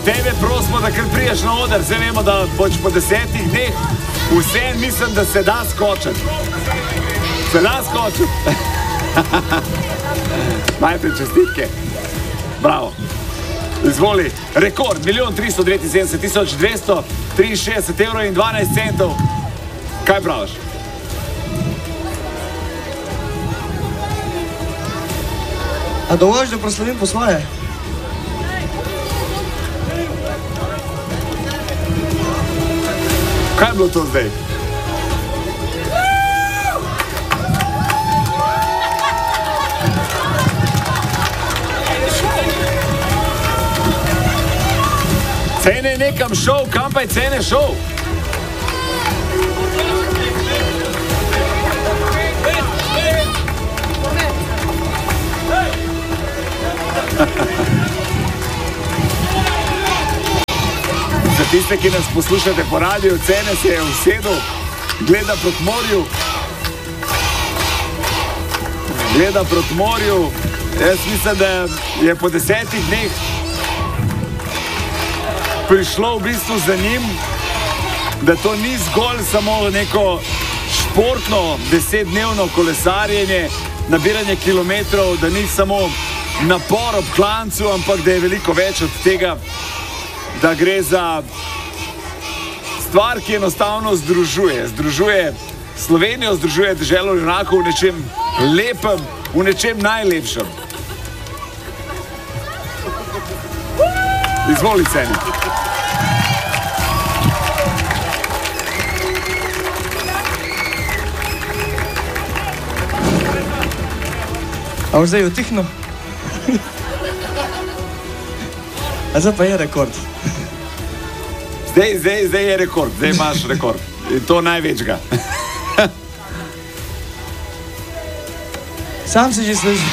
tebe prosimo, da kar priješ na oder. Zdaj vemo, da boš po 10 dneh vse mislim, da se da skočiti. Se da skočiti. Majte čestitke. Bravo. Izvoli, rekord, 1.379.263 evrov in 12 centov. Kaj praviš? A dovolj, da proslavim po svoje? Kaj je bilo to zdaj? Cene je nekam šel, kam pa je Cene šel? Za tiste, ki nas poslušate po radiju, Cene se je usedel, gleda proti morju. Gleda proti morju. Jaz mislim, da je po 10 dneh prišlo v bistvu za njim, da to ni zgolj samo neko športno 10-dnevno kolesarjenje, nabiranje kilometrov, da ni samo napor ob klancu, ampak da je veliko več od tega, da gre za stvar, ki enostavno združuje. Združuje Slovenijo, združuje deželo junakov v nečem lepem, v nečem najlepšem. Izvoli, Cene. A boš zdaj utihnil? A zdaj pa je rekord. Zdaj je rekord, zdaj imaš rekord. In to največjega. Sam se že služi.